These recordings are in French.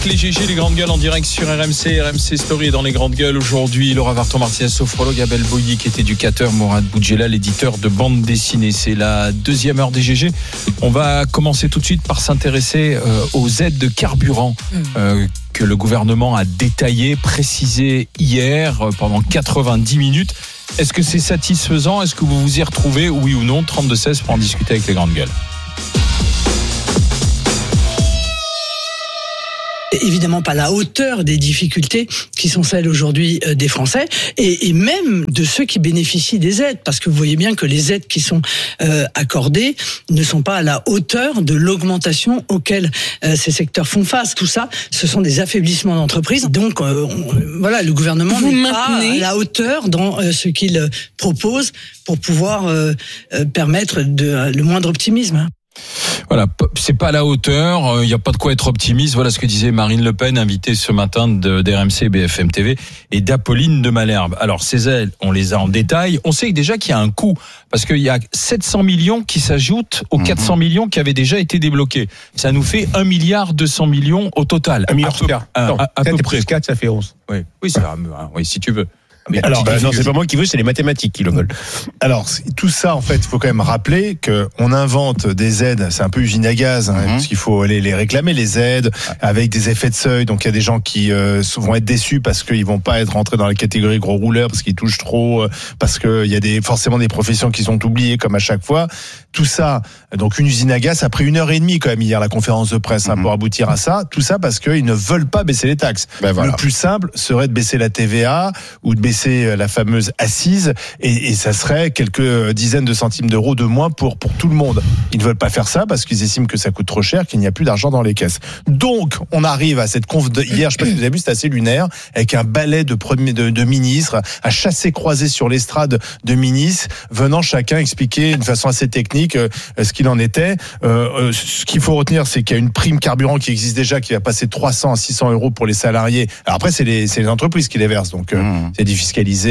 Les GG, les grandes gueules en direct sur RMC Story et dans les grandes gueules aujourd'hui. Laura Varton-Martinez, sophrologue, Abel Boilly qui est éducateur, Mourad Boudjela, l'éditeur de bande dessinée. C'est la deuxième heure des GG. On va commencer tout de suite par s'intéresser aux aides de carburant que le gouvernement a détaillées, précisées hier pendant 90 minutes. Est-ce que c'est satisfaisant ? Est-ce que vous vous y retrouvez, oui ou non ? 32-16 pour en discuter avec les grandes gueules. Évidemment pas la hauteur des difficultés qui sont celles aujourd'hui des Français et même de ceux qui bénéficient des aides, parce que vous voyez bien que les aides qui sont accordées ne sont pas à la hauteur de l'augmentation auquel ces secteurs font face. Tout ça, ce sont des affaiblissements d'entreprises. Donc voilà, le gouvernement n'est pas à la hauteur dans ce qu'il propose pour pouvoir permettre le moindre optimisme. Voilà, c'est pas à la hauteur, il n'y a pas de quoi être optimiste. Voilà ce que disait Marine Le Pen, invitée ce matin d'RMC BFM TV, et d'Apolline de Malherbe. Alors ces aides, on les a en détail. On sait déjà qu'il y a un coût, parce qu'il y a 700 millions qui s'ajoutent aux 400 millions qui avaient déjà été débloqués. Ça nous fait 1,2 milliard au total. 1 milliard à peu près. 4, ça fait 11. Oui, ça, oui, si tu veux. Alors, non, c'est pas moi qui veux, c'est les mathématiques qui le veulent. Alors, tout ça, en fait, il faut quand même rappeler qu'on invente des aides, c'est un peu usine à gaz, parce qu'il faut aller les réclamer, les aides, avec des effets de seuil. Donc, il y a des gens qui vont être déçus parce qu'ils vont pas être rentrés dans la catégorie gros rouleurs, parce qu'ils touchent trop, parce qu'il y a forcément des professions qui sont oubliées, comme à chaque fois. Tout ça, donc une usine à gaz, après 1h30 quand même hier, la conférence de presse, pour aboutir à ça. Tout ça parce qu'ils ne veulent pas baisser les taxes. Voilà. Le plus simple serait de baisser la TVA ou de baisser la fameuse assise et ça serait quelques dizaines de centimes d'euros de moins pour tout le monde. Ils ne veulent pas faire ça parce qu'ils estiment que ça coûte trop cher, qu'il n'y a plus d'argent dans les caisses. Donc, on arrive à cette conf hier, je sais pas si vous avez vu, c'était assez lunaire, avec un balai de ministres, à chasser-croiser sur l'estrade de ministres, venant chacun expliquer d'une façon assez technique ce qu'il en était. Ce qu'il faut retenir, c'est qu'il y a une prime carburant qui existe déjà, qui va passer de 300 à 600 euros pour les salariés. Alors après, c'est les entreprises qui les versent, donc c'est défiscalisé.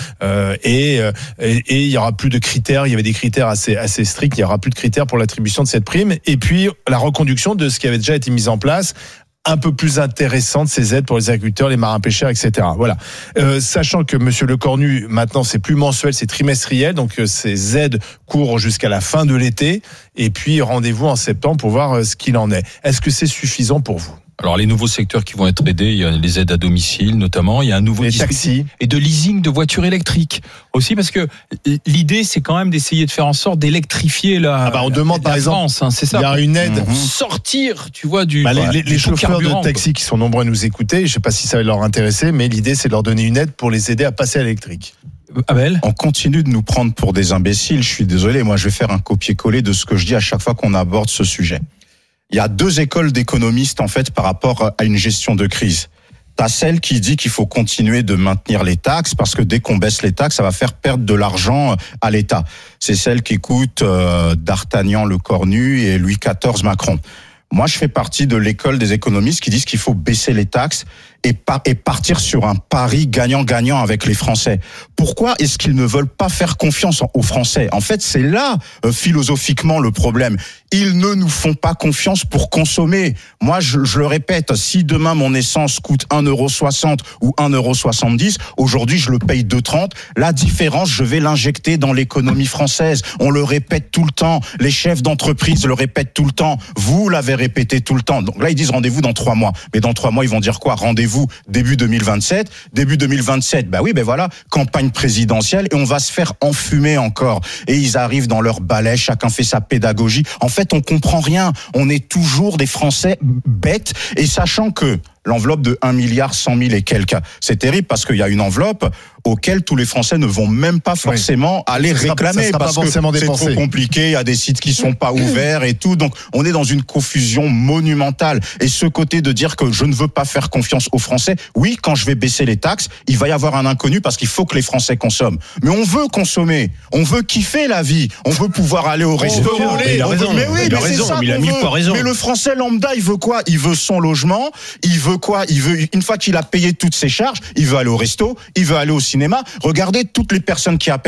Et il y aura plus de critères. Il y avait des critères assez stricts. Il y aura plus de critères pour l'attribution de cette prime. Et puis la reconduction de ce qui avait déjà été mis en place, un peu plus intéressante, ces aides pour les agriculteurs, les marins pêcheurs, etc. Voilà. Sachant que Monsieur Lecornu, maintenant, c'est plus mensuel, c'est trimestriel, donc ces aides courent jusqu'à la fin de l'été. Et puis rendez-vous en septembre pour voir ce qu'il en est. Est-ce que c'est suffisant pour vous ? Alors les nouveaux secteurs qui vont être aidés, il y a les aides à domicile notamment, il y a un nouveau taxi et de leasing de voitures électriques aussi, parce que l'idée c'est quand même d'essayer de faire en sorte d'électrifier on demande par exemple, France, c'est ça. Il y a une aide sortir, tu vois, les chauffeurs de taxi qui sont nombreux à nous écouter, je sais pas si ça va leur intéresser, mais l'idée c'est de leur donner une aide pour les aider à passer à l'électrique. Abel ? On continue de nous prendre pour des imbéciles, je suis désolé, moi je vais faire un copier-coller de ce que je dis à chaque fois qu'on aborde ce sujet. Il y a deux écoles d'économistes, en fait, par rapport à une gestion de crise. T'as celle qui dit qu'il faut continuer de maintenir les taxes parce que dès qu'on baisse les taxes, ça va faire perdre de l'argent à l'État. C'est celle qui écoute D'Artagnan Lecornu et Louis XIV Macron. Moi, je fais partie de l'école des économistes qui disent qu'il faut baisser les taxes et partir sur un pari gagnant-gagnant avec les Français. Pourquoi est-ce qu'ils ne veulent pas faire confiance aux Français ? En fait, c'est là, philosophiquement, le problème. Ils ne nous font pas confiance pour consommer. Moi, je le répète, si demain mon essence coûte 1,60 € ou 1,70 €, aujourd'hui je le paye 2,30 €, la différence, je vais l'injecter dans l'économie française. On le répète tout le temps, les chefs d'entreprise le répètent tout le temps, vous l'avez répété tout le temps. Donc là, ils disent rendez-vous dans 3 mois. Mais dans 3 mois, ils vont dire quoi ? Rendez-vous début 2027. Début 2027, voilà, campagne présidentielle et on va se faire enfumer encore. Et ils arrivent dans leur balai, chacun fait sa pédagogie. En fait, on comprend rien. On est toujours des Français bêtes et sachant que l'enveloppe de 1,1 milliard et quelques, c'est terrible parce qu'il y a une enveloppe auquel tous les Français ne vont même pas forcément aller réclamer parce que c'est trop compliqué, il y a des sites qui sont pas ouverts et tout, donc on est dans une confusion monumentale. Et ce côté de dire que je ne veux pas faire confiance aux Français, oui, quand je vais baisser les taxes, il va y avoir un inconnu parce qu'il faut que les Français consomment. Mais on veut consommer, on veut kiffer la vie, on veut pouvoir aller au restaurant. Il a raison, il a 1000 fois raison. Mais le Français lambda, il veut quoi ? Il veut son logement, il veut quoi ? Il veut, une fois qu'il a payé toutes ses charges, il veut aller au resto, il veut aller au cinéma. Regardez toutes les personnes qui appellent.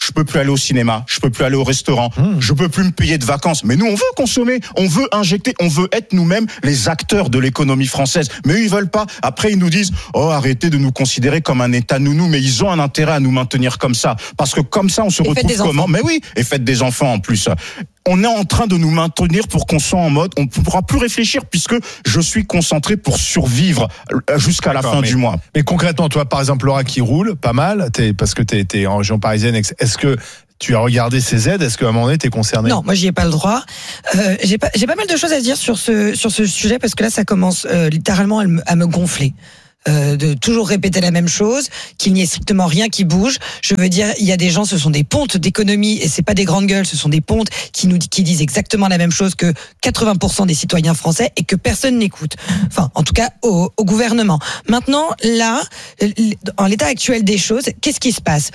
je peux plus aller au cinéma, je peux plus aller au restaurant, je peux plus me payer de vacances. Mais nous, on veut consommer, on veut injecter, on veut être nous-mêmes les acteurs de l'économie française. Mais eux, ils veulent pas. Après, ils nous disent, arrêtez de nous considérer comme un État nounou. Mais ils ont un intérêt à nous maintenir comme ça. Parce que comme ça, on se retrouve comment? Mais oui, et faites des enfants en plus. On est en train de nous maintenir pour qu'on soit en mode, on ne pourra plus réfléchir puisque je suis concentré pour survivre jusqu'à la fin du mois. Mais concrètement, toi, par exemple, Laura, qui roule pas mal, parce que t'es en région parisienne, est-ce que tu as regardé ces aides? Est-ce qu'à un moment donné, t'es concerné? Non, moi, j'y ai pas le droit. J'ai pas mal de choses à dire sur ce sujet parce que là, ça commence littéralement à me gonfler. De toujours répéter la même chose, qu'il n'y ait strictement rien qui bouge. Je veux dire, il y a des gens, ce sont des pontes d'économie et c'est pas des grandes gueules, ce sont des pontes qui disent exactement la même chose que 80% des citoyens français et que personne n'écoute. Enfin, en tout cas, au gouvernement. Maintenant, là, en l'état actuel des choses, qu'est-ce qui se passe?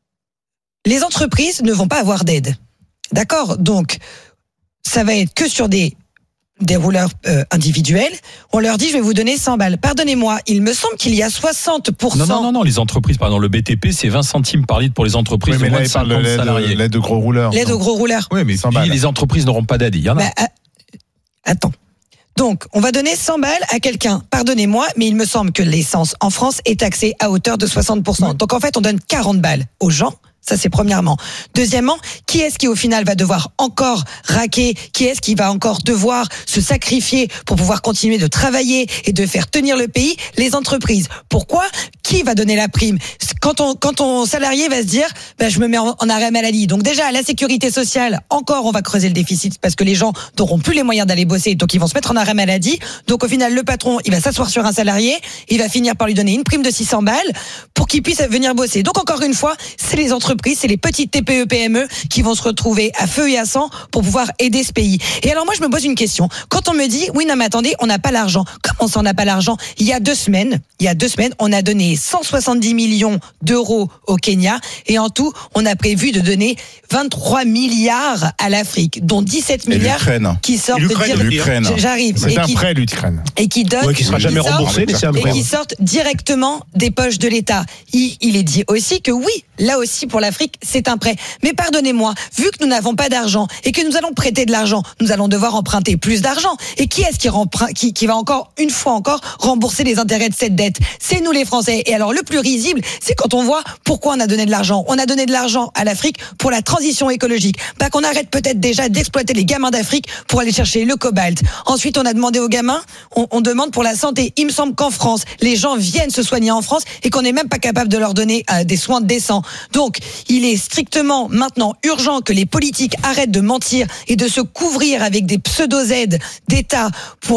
Les entreprises ne vont pas avoir d'aide. D'accord? Donc, ça va être que sur des rouleurs individuels, on leur dit je vais vous donner 100 balles. Pardonnez-moi, il me semble qu'il y a 60%. Non, les entreprises, pardon, le BTP, c'est 20 centimes par litre pour les entreprises de moins de 50 salariés. L'aide de gros rouleurs. L'aide aux gros rouleurs. Oui, mais les entreprises n'auront pas d'aide. Il y en a. Attends. Donc, on va donner 100 balles à quelqu'un. Pardonnez-moi, mais il me semble que l'essence en France est taxée à hauteur de 60%. Donc, en fait, on donne 40 balles aux gens. Ça, c'est premièrement. Deuxièmement, qui est-ce qui, au final, va devoir encore raquer? Qui est-ce qui va encore devoir se sacrifier pour pouvoir continuer de travailler et de faire tenir le pays? Les entreprises. Pourquoi? Qui va donner la prime? Quand ton salarié va se dire, je me mets en arrêt maladie. Donc déjà, la sécurité sociale, encore, on va creuser le déficit parce que les gens n'auront plus les moyens d'aller bosser. Donc, ils vont se mettre en arrêt maladie. Donc, au final, le patron, il va s'asseoir sur un salarié. Il va finir par lui donner une prime de 600 balles pour qu'il puisse venir bosser. Donc, encore une fois, c'est les entreprises, c'est les petites TPE, PME qui vont se retrouver à feu et à sang pour pouvoir aider ce pays. Et alors moi, je me pose une question. Quand on me dit, oui, non, mais attendez, on n'a pas l'argent. Comment ça, on n'a pas l'argent? Il y a 2 semaines, on a donné 170 millions d'euros au Kenya et en tout, on a prévu de donner 23 milliards à l'Afrique, dont 17 milliards qui sortent de l'Ukraine. J'arrive. C'est un prêt, l'Ukraine. Et qui donne, qui sera jamais remboursé, mais c'est un prêt. Et qui sortent directement des poches de l'État. Il est dit aussi que oui, là aussi pour l'Afrique, c'est un prêt. Mais pardonnez-moi, vu que nous n'avons pas d'argent et que nous allons prêter de l'argent, nous allons devoir emprunter plus d'argent. Et qui est-ce qui va encore, une fois encore, rembourser les intérêts de cette dette? C'est nous les Français. Et alors le plus risible, c'est quand on voit pourquoi on a donné de l'argent. On a donné de l'argent à l'Afrique pour la transition écologique. Qu'on arrête peut-être déjà d'exploiter les gamins d'Afrique pour aller chercher le cobalt. Ensuite, on a demandé aux gamins, on demande pour la santé. Il me semble qu'en France, les gens viennent se soigner en France et qu'on n'est même pas capable de leur donner des soins décents. Donc, il est strictement maintenant urgent que les politiques arrêtent de mentir et de se couvrir avec des pseudo-aides d'État pour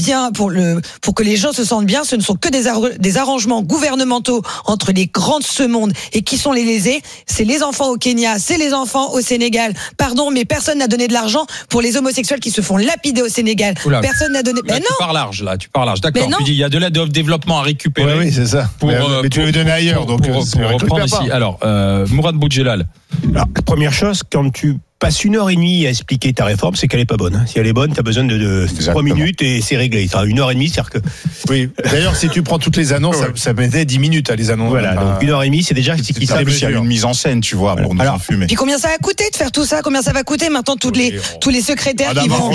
pour que les gens se sentent bien. Ce ne sont que des arrangements gouvernementaux entre les grands de ce monde. Et qui sont les lésés? C'est les enfants au Kenya, c'est les enfants au Sénégal. Pardon, mais personne n'a donné de l'argent pour les homosexuels qui se font lapider au Sénégal. Oula. Personne n'a donné. Là, tu pars large. D'accord. Tu dis il y a de l'aide au développement à récupérer. Oui, c'est ça. Mais tu l'avais donné ailleurs, donc pour reprendre ici. Alors, Mourad Boudjelal. Alors, première chose, quand tu passes 1h30 à expliquer ta réforme, c'est qu'elle est pas bonne. Si elle est bonne, t'as besoin de 3 minutes et c'est réglé. 1h30, c'est-à-dire que... Oui. D'ailleurs, si tu prends toutes les annonces, ça mettait 10 minutes à les annonces. Voilà. Donc 1h30, c'est déjà ce qui savent. Il y a une mise en scène, tu vois, pour nous enfumer. Puis combien ça a coûté de faire tout ça? Combien ça va coûter maintenant tous les secrétaires qui vont...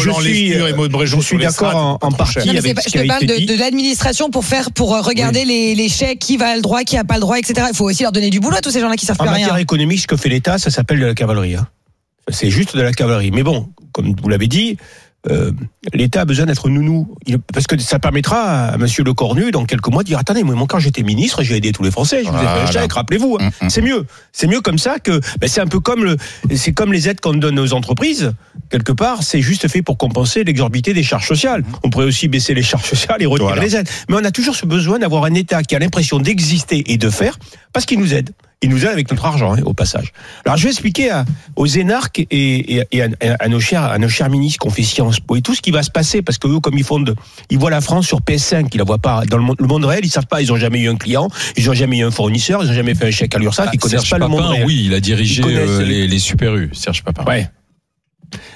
Je suis d'accord en partie avec ce qui a été dit. Je te parle de l'administration pour regarder les chèques, qui va le droit, qui a pas le droit, etc. Il faut aussi leur donner du boulot à tous ces gens-là qui savent plus rien. En matière économique, ce que fait l'État, ça s'appelle de la cavalerie. C'est juste de la cavalerie. Mais bon, comme vous l'avez dit, l'État a besoin d'être nounou. Parce que ça permettra à monsieur Le Cornu, dans quelques mois, de dire, attendez, moi, quand j'étais ministre, j'ai aidé tous les Français, je vous ai fait un chèque, rappelez-vous. C'est mieux. C'est mieux comme ça que, c'est un peu comme c'est comme les aides qu'on donne aux entreprises. Quelque part, c'est juste fait pour compenser l'exorbité des charges sociales. On pourrait aussi baisser les charges sociales et retirer les aides. Mais on a toujours ce besoin d'avoir un État qui a l'impression d'exister et de faire, parce qu'il nous aide. Il nous aide avec notre argent, au passage. Alors, je vais expliquer aux énarques et à nos chers ministres qui ont fait Sciences Po et tout ce qui va se passer, parce que eux, comme ils voient la France sur PS5, ils la voient pas dans le monde réel, ils savent pas, ils ont jamais eu un client, ils ont jamais eu un fournisseur, ils ont jamais fait un chèque à l'URSSAF, ils connaissent Serge pas Papin, le monde réel. Oui, il a dirigé les Super U, Serge Papin. Ouais.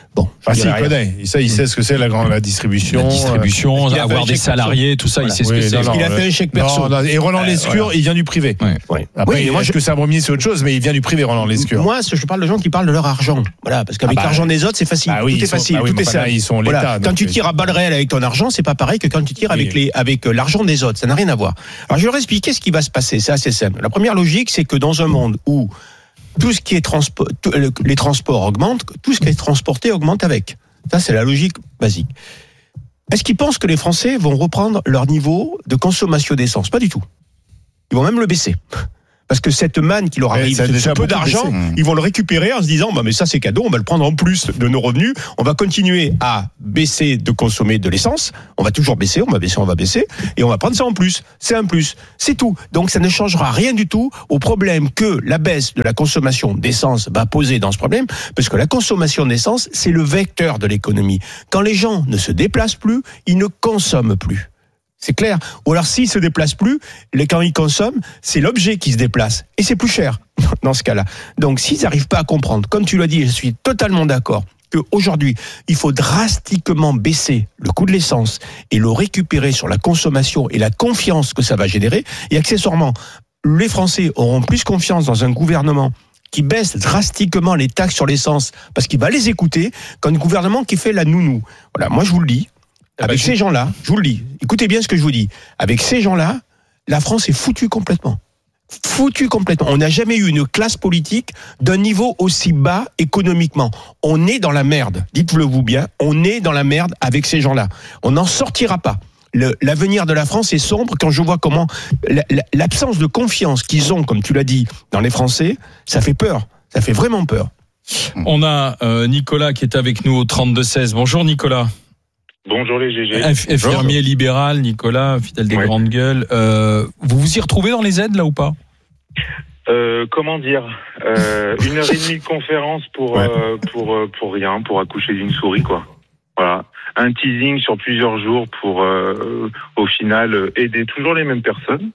Bon, il connaît. Ça, il sait ce que c'est la distribution. La distribution, avoir des salariés, tout ça, il sait ce que c'est. Il a fait un chèque perso. Et Roland Lescure, il vient du privé. Ouais. Après, moi, je que c'est un premier, c'est autre chose, mais il vient du privé, Roland Lescure. Moi, je parle de gens qui parlent de leur argent. Voilà, parce qu'avec l'argent des autres, c'est facile. Tout est facile. Tout est ça. Ils sont l'État. Quand tu tires à balles réelles avec ton argent, c'est pas pareil que quand tu tires avec l'argent des autres. Ça n'a rien à voir. Alors, je vais leur expliquer ce qui va se passer. C'est assez simple. La première logique, c'est que dans un monde où tout ce qui est les transports augmentent, tout ce qui est transporté augmente avec. Ça, c'est la logique basique. Est-ce qu'ils pensent que les Français vont reprendre leur niveau de consommation d'essence? Pas du tout. Ils vont même le baisser. Parce que cette manne qui leur arrive, ce peu d'argent, ils vont le récupérer en se disant, mais ça c'est cadeau, on va le prendre en plus de nos revenus, on va continuer à baisser de consommer de l'essence, on va toujours baisser, on va baisser, et on va prendre ça en plus. C'est un plus. C'est tout. Donc ça ne changera rien du tout au problème que la baisse de la consommation d'essence va poser dans ce problème, parce que la consommation d'essence, c'est le vecteur de l'économie. Quand les gens ne se déplacent plus, ils ne consomment plus. C'est clair. Ou alors, s'ils se déplacent plus, quand ils consomment, c'est l'objet qui se déplace. Et c'est plus cher, dans ce cas-là. Donc, s'ils n'arrivent pas à comprendre, comme tu l'as dit, je suis totalement d'accord, qu'aujourd'hui, il faut drastiquement baisser le coût de l'essence et le récupérer sur la consommation et la confiance que ça va générer. Et accessoirement, les Français auront plus confiance dans un gouvernement qui baisse drastiquement les taxes sur l'essence, parce qu'il va les écouter, qu'un gouvernement qui fait la nounou. Voilà, moi je vous le dis. Avec ces gens-là, je vous le dis, écoutez bien ce que je vous dis, avec ces gens-là, la France est foutue complètement. Foutue complètement. On n'a jamais eu une classe politique d'un niveau aussi bas économiquement. On est dans la merde, dites-le-vous bien, on est dans la merde avec ces gens-là. On n'en sortira pas. L'avenir de la France est sombre quand je vois comment l'absence de confiance qu'ils ont, comme tu l'as dit, dans les Français, ça fait peur. Ça fait vraiment peur. On a Nicolas qui est avec nous au 32-16. Bonjour Nicolas. Bonjour les GG. Infirmier libéral, Nicolas, fidèle des grandes gueules. Vous vous y retrouvez dans les aides là ou pas? Comment dire 1h30 de conférence pour rien, pour accoucher d'une souris quoi. Voilà, un teasing sur plusieurs jours pour au final aider toujours les mêmes personnes.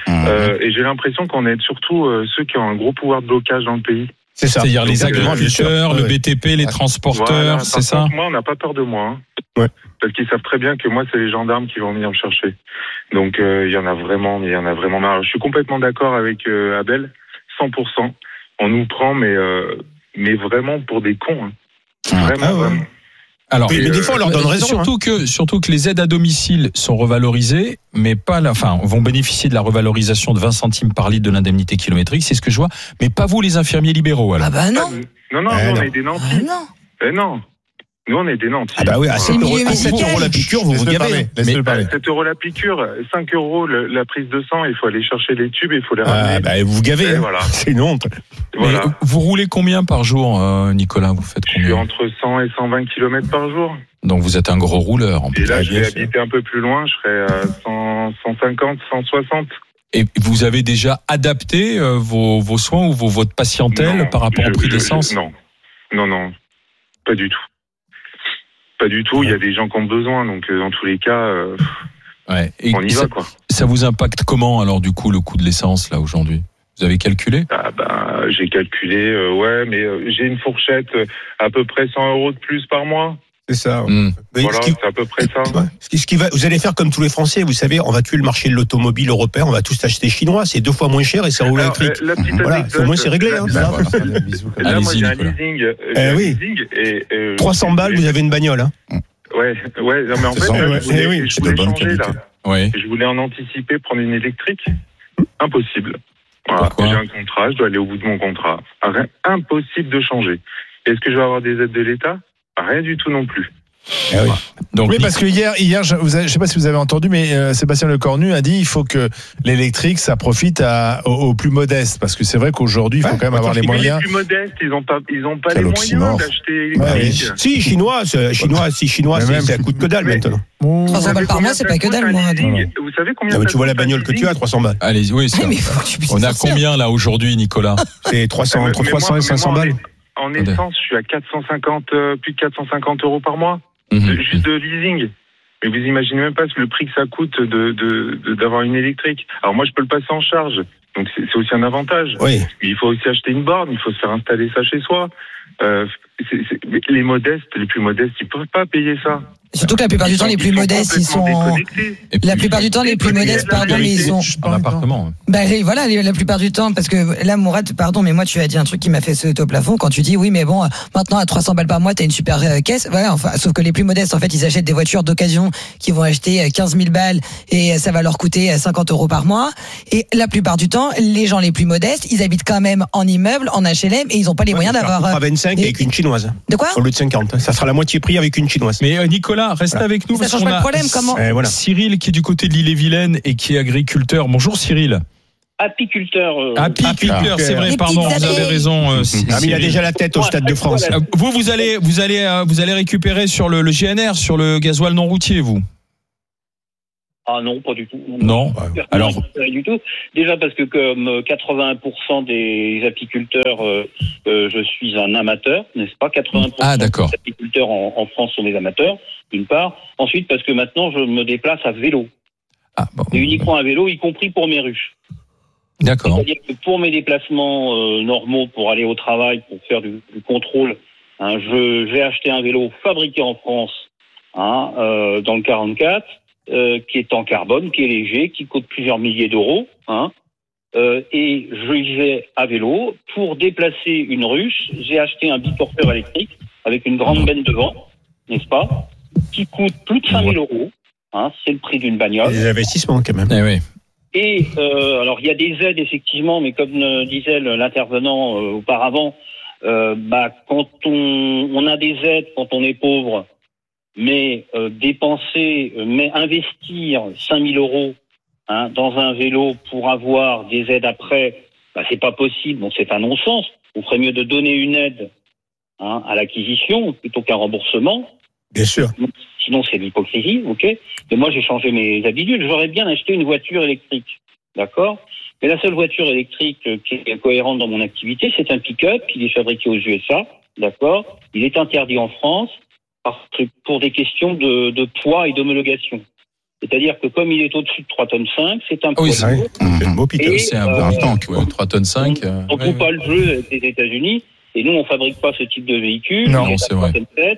Et j'ai l'impression qu'on aide surtout ceux qui ont un gros pouvoir de blocage dans le pays. C'est ça. C'est-à-dire les agriculteurs, le BTP, les transporteurs, voilà, c'est ça. Moi, on n'a pas peur de moi. Hein. Ouais. Parce qu'ils savent très bien que moi, c'est les gendarmes qui vont venir me chercher. Donc, il y en a vraiment marre. Je suis complètement d'accord avec Abel, 100%. On nous prend, mais vraiment pour des cons. Hein. Vraiment. Alors, mais des fois, on leur donne raison. Surtout que les aides à domicile sont revalorisées, mais vont bénéficier de la revalorisation de 20 centimes par litre de l'indemnité kilométrique, c'est ce que je vois, mais pas vous les infirmiers libéraux. Alors. Ah bah non. Non, nous, on est des nantis. Non. Nous, on est des nantis. Ah bah oui, à 7 € la piqûre, vous gavez. 7 € la piqûre, 5 € la prise de sang, il faut aller chercher les tubes et il faut les ramener. Ah bah vous gavez, voilà. C'est une honte. Voilà. Mais vous roulez combien par jour, Nicolas? Vous faites combien? Je suis entre 100 et 120 km par jour. Donc vous êtes un gros rouleur. Et là, je vais habiter un peu plus loin, je serai à 150, 160. Et vous avez déjà adapté vos soins ou votre patientèle par rapport au prix de l'essence? Non, pas du tout. Pas du tout, il y a des gens qui ont besoin, donc dans tous les cas, on y va quoi. Ça vous impacte comment alors du coup le coût de l'essence là aujourd'hui? Vous avez calculé? J'ai calculé, mais j'ai une fourchette à peu près 100 € de plus par mois. C'est ça. Voilà, c'est à peu près ça. Vous allez faire comme tous les Français, vous savez, on va tuer le marché de l'automobile européen, on va tous acheter chinois, c'est 2 fois moins cher et ça roule électrique. Voilà, au moins c'est réglé. Là, moi j'ai un leasing. Et 300 balles, vous avez une bagnole. Hein. Ouais, non, mais en fait, je voulais changer là. Ouais. Je voulais en anticiper, prendre une électrique. Impossible. Voilà, j'ai un contrat, je dois aller au bout de mon contrat. Impossible de changer. Est-ce que je vais avoir des aides de l'État? Rien du tout non plus. Oui. Donc, parce que hier, je ne sais pas si vous avez entendu, mais Sébastien Lecornu a dit il faut que l'électrique, ça profite aux plus modestes, parce que c'est vrai qu'aujourd'hui, il faut quand même avoir les moyens. Les plus modestes, ils ont pas les moyens d'acheter électrique. Si, chinois, ça coûte que dalle maintenant. 300 balles par mois, c'est pas que dalle, moi. Vous savez combien tu vois la bagnole que tu as, 300 balles. Allez, oui, ça. On a combien là aujourd'hui, Nicolas? C'est entre 300 et 500 balles. En essence, je suis à plus de 450 € par mois, juste de leasing. Mais vous imaginez même pas le prix que ça coûte d'avoir une électrique. Alors moi, je peux le passer en charge, donc c'est aussi un avantage. Oui. Mais il faut aussi acheter une borne, il faut se faire installer ça chez soi. les modestes, les plus modestes, ils peuvent pas payer ça. Surtout que la plupart du temps, les plus modestes, ils sont. La plupart du temps, les plus modestes, pardon, mais ils sont. En appartement. Bah voilà, la plupart du temps, parce que là, Mourad, pardon, mais moi, tu as dit un truc qui m'a fait sauter au plafond quand tu dis oui, mais bon, maintenant à 300 balles par mois, t'as une super caisse. Voilà, enfin, sauf que les plus modestes, en fait, ils achètent des voitures d'occasion qui vont acheter 15 000 balles et ça va leur coûter 50 € par mois. Et la plupart du temps, les gens les plus modestes, ils habitent quand même en immeuble, en HLM, et ils n'ont pas les moyens d'avoir. À 25 avec une chinoise. De quoi? Au lieu de 50. Ça sera la moitié prix avec une chinoise. Mais Nicolas, reste avec nous. Ça change pas le problème, comment? Voilà. Cyril qui est du côté de l'Ille-et-Vilaine et qui est agriculteur. Bonjour Cyril. Apiculteur. Apiculteur, c'est vrai, Les pardon, petites vous avez abeilles. raison. Ah, mais il a déjà la tête au Stade de France. Vous allez récupérer sur le GNR, sur le gasoil non routier, vous? Ah non, pas du tout. Non. Alors, Pas du tout. Déjà parce que comme 80% des apiculteurs, je suis un amateur, n'est-ce pas? 80% d'accord. des apiculteurs en France sont des amateurs, d'une part. Ensuite, parce que maintenant, je me déplace à vélo. Et uniquement à vélo, y compris pour mes ruches. D'accord. C'est-à-dire que pour mes déplacements normaux, pour aller au travail, pour faire du contrôle, j'ai acheté un vélo fabriqué en France, dans le 44, qui est en carbone, qui est léger, qui coûte plusieurs milliers d'euros, et je y vais à vélo. Pour déplacer une ruche, j'ai acheté un biporteur électrique avec une grande benne devant, n'est-ce pas, qui coûte plus de 5 000 €. C'est le prix d'une bagnole. Des investissements quand même. Eh oui. Et alors il y a des aides effectivement, mais comme disait l'intervenant auparavant, quand on a des aides quand on est pauvre, mais investir 5 000 € dans un vélo pour avoir des aides après, c'est pas possible. Donc c'est un non-sens. On ferait mieux de donner une aide à l'acquisition plutôt qu'un remboursement. Bien sûr. Sinon, c'est de l'hypocrisie, ok. Mais moi, j'ai changé mes habitudes. J'aurais bien acheté une voiture électrique, d'accord. Mais la seule voiture électrique qui est cohérente dans mon activité, c'est un pick-up. Il est fabriqué aux USA, d'accord. Il est interdit en France pour des questions de poids et d'homologation. C'est-à-dire que comme il est au-dessus de 3,5 tonnes, c'est un poids lourd. C'est un beau pick-up. C'est un tank, 3,5 tonnes. On ne joue pas le jeu avec les États-Unis. Et nous, on fabrique pas ce type de véhicule. Non, c'est vrai.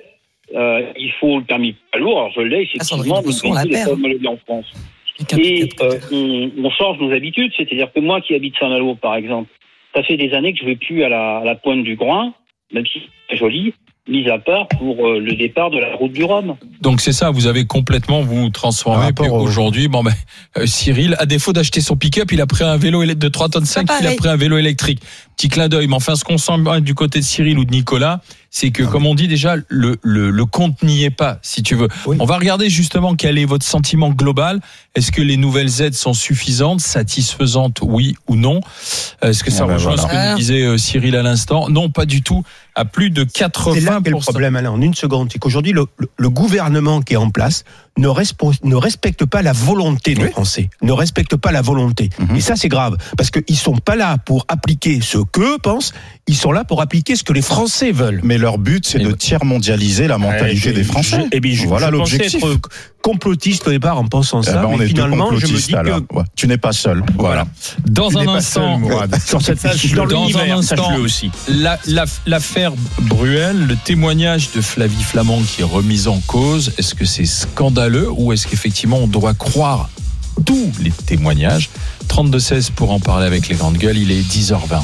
Il faut le permis poids lourd. Alors, je l'ai, effectivement, mais il est pas homologué en France. Et on change nos habitudes. C'est-à-dire que moi, qui habite Saint-Malo, par exemple, ça fait des années que je vais plus à la pointe du Groin, même si c'est joli, mis à part pour le départ de la route du Rhum. Donc c'est ça, vous avez complètement vous transformé. Puis aujourd'hui, Cyril, à défaut d'acheter son pick-up, il a pris un vélo de 3,5 tonnes, il a pris un vélo électrique. Petit clin d'œil, mais enfin, ce qu'on sent du côté de Cyril ou de Nicolas, c'est que, comme on dit déjà, le compte n'y est pas, si tu veux. Oui. On va regarder justement quel est votre sentiment global. Est-ce que les nouvelles aides sont suffisantes, satisfaisantes, oui ou non? Est-ce que ça rejoint ce que nous disait Cyril à l'instant? Non, pas du tout. À plus de 80%. C'est là quel problème, Alain, en une seconde. C'est qu'aujourd'hui, le gouvernement qui est en place ne respecte pas la volonté des Français. Ne respecte pas la volonté. Et ça, c'est grave. Parce qu'ils sont pas là pour appliquer ce qu'eux pensent. Ils sont là pour appliquer ce que les Français veulent. Mais leur but, c'est de tiers-mondialiser la mentalité des Français. Et bien, voilà l'objectif. Pensais être complotiste au départ en pensant ça. On mais est finalement, je me dis que tu n'es pas seul. Voilà. Dans un instant, sur cette sache-le aussi. L'affaire Bruel, le témoignage de Flavie Flamand qui est remis en cause, est-ce que c'est scandaleux ou est-ce qu'effectivement on doit croire tous les témoignages? 32-16 pour en parler avec les grandes gueules, il est 10h20.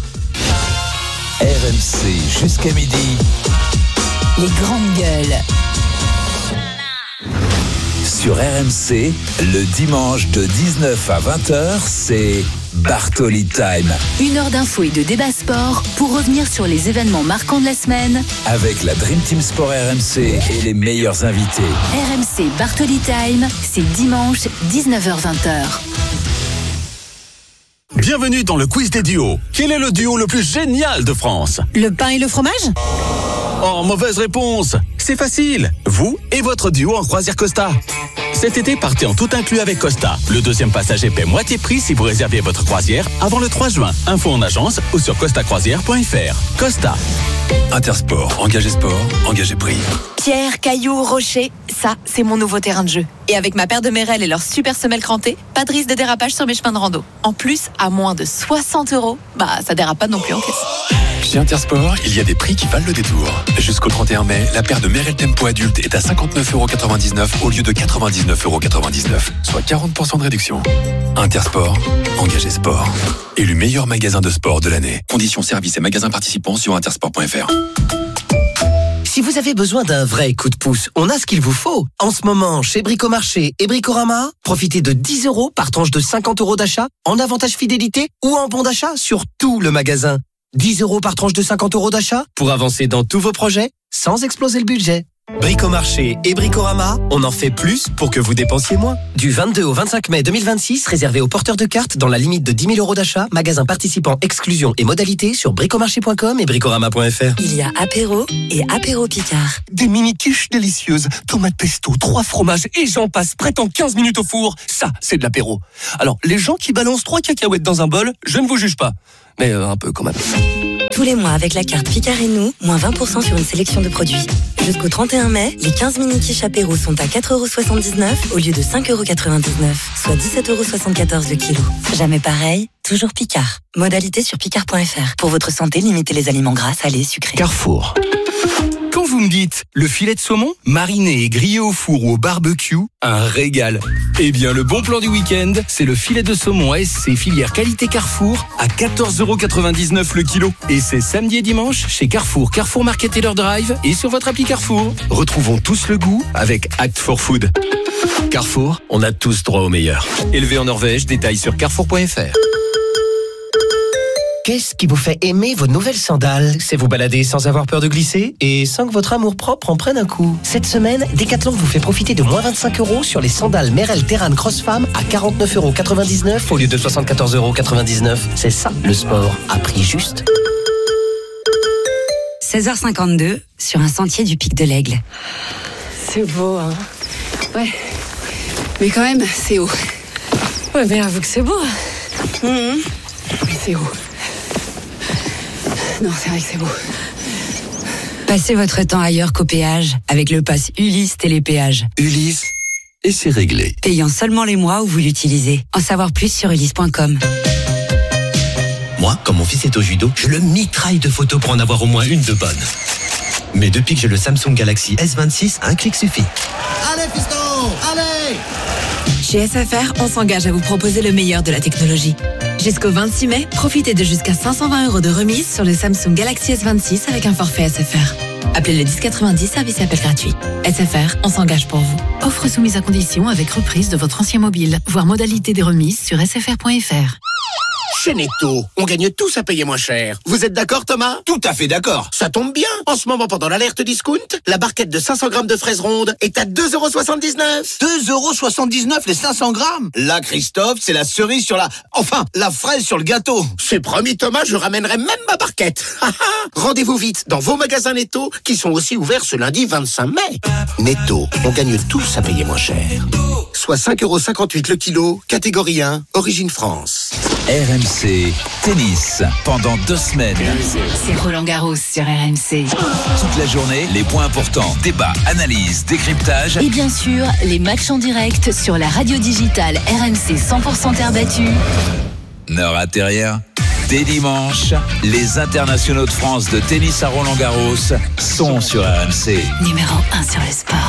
RMC jusqu'à midi. Les grandes gueules. Sur RMC, le dimanche de 19 à 20h, c'est Bartoli Time. 1 heure d'infos et de débat sport pour revenir sur les événements marquants de la semaine. Avec la Dream Team Sport RMC et les meilleurs invités. RMC Bartoli Time, c'est dimanche 19h-20h. Bienvenue dans le quiz des duos. Quel est le duo le plus génial de France? Le pain et le fromage? Oh, mauvaise réponse. C'est facile. Vous et votre duo en croisière Costa. Cet été, partez en tout inclus avec Costa. Le deuxième passager paie moitié prix si vous réservez votre croisière avant le 3 juin. Info en agence ou sur costacroisière.fr. Costa. Intersport, engagé sport, engagé prix. Pierre, cailloux, rocher, ça, c'est mon nouveau terrain de jeu. Et avec ma paire de Merrell et leur super semelle crantée, pas de risque de dérapage sur mes chemins de rando. En plus, à moins de 60 €, ça dérape pas non plus en caisse. Chez Intersport, il y a des prix qui valent le détour. Jusqu'au 31 mai, la paire de Merrell Tempo adulte est à 59,99€ au lieu de 99,99€, soit 40% de réduction. Intersport, engagé sport. Élu meilleur magasin de sport de l'année. Conditions, services et magasins participants sur intersport.fr. Si vous avez besoin d'un vrai coup de pouce, on a ce qu'il vous faut. En ce moment, chez Bricomarché et Bricorama, profitez de 10€ par tranche de 50€ d'achat, en avantage fidélité ou en bon d'achat sur tout le magasin. 10€ par tranche de 50€ d'achat pour avancer dans tous vos projets sans exploser le budget. Bricomarché et Bricorama, on en fait plus pour que vous dépensiez moins. Du 22 au 25 mai 2026, réservé aux porteurs de cartes dans la limite de 10 000€ d'achat, magasin participant, exclusion et modalités sur bricomarché.com et bricorama.fr. Il y a apéro et apéro Picard. Des mini-quiches délicieuses, tomate pesto, 3 fromages et j'en passe, prêt en 15 minutes au four. Ça, c'est de l'apéro. Alors, les gens qui balancent 3 cacahuètes dans un bol, je ne vous juge pas. Mais un peu quand même. Tous les mois, avec la carte Picard et nous, moins 20% sur une sélection de produits. Jusqu'au 31 mai, les 15 mini-quiches apéro sont à 4,79€ au lieu de 5,99€, soit 17,74€ le kilo. Jamais pareil, toujours Picard. Modalité sur picard.fr. Pour votre santé, limitez les aliments gras, salés, sucrés. Carrefour. Quand vous me dites le filet de saumon, mariné et grillé au four ou au barbecue, un régal. Eh bien, le bon plan du week-end, c'est le filet de saumon ASC filière qualité Carrefour à 14,99€ le kilo. Et c'est samedi et dimanche chez Carrefour, Carrefour Market Taylor Drive et sur votre appli Carrefour. Retrouvons tous le goût avec Act for Food. Carrefour, on a tous droit au meilleur. Élevé en Norvège, détails sur carrefour.fr. Qu'est-ce qui vous fait aimer vos nouvelles sandales? C'est vous balader sans avoir peur de glisser et sans que votre amour-propre en prenne un coup. Cette semaine, Decathlon vous fait profiter de moins 25€ sur les sandales Merrell Terran Cross-Femme à 49,99€ au lieu de 74,99€. C'est ça, le sport, à prix juste. 16h52, sur un sentier du Pic de l'Aigle. C'est beau, hein. Ouais. Mais quand même, c'est haut. Ouais, mais avoue que c'est beau. Mais c'est haut. Non, c'est vrai que c'est beau. Passez votre temps ailleurs qu'au péage avec le pass Ulysse Télépéage. Ulysse, et c'est réglé. Payant seulement les mois où vous l'utilisez. En savoir plus sur ulysse.com. Moi, quand mon fils est au judo, je le mitraille de photos pour en avoir au moins une de bonne. Mais depuis que j'ai le Samsung Galaxy S26, un clic suffit. Allez, fiston, allez! Chez SFR, on s'engage à vous proposer le meilleur de la technologie. Jusqu'au 26 mai, profitez de jusqu'à 520€ de remise sur le Samsung Galaxy S26 avec un forfait SFR. Appelez le 1090, service appel gratuit. SFR, on s'engage pour vous. Offre soumise à condition avec reprise de votre ancien mobile. Voir modalité des remises sur sfr.fr. Chez Netto, on gagne tous à payer moins cher. Vous êtes d'accord, Thomas? Tout à fait d'accord. Ça tombe bien. En ce moment, pendant l'alerte discount, la barquette de 500 grammes de fraises rondes est à 2,79€. 2,79€ les 500 grammes. Là, Christophe, c'est la cerise sur la... Enfin, la fraise sur le gâteau. C'est promis, Thomas, je ramènerai même ma barquette. Rendez-vous vite dans vos magasins Netto, qui sont aussi ouverts ce lundi 25 mai. Netto, on gagne tous à payer moins cher. Soit 5,58€ le kilo, catégorie 1, origine France. RMC Tennis, pendant 2 semaines. C'est Roland Garros sur RMC. Toute la journée, les points importants, débats, analyses, décryptage. Et bien sûr, les matchs en direct sur la radio digitale RMC 100% terre battue. Ne ratez rien. Dès dimanche, les internationaux de France de tennis à Roland Garros sont sur RMC. Numéro 1 sur le sport.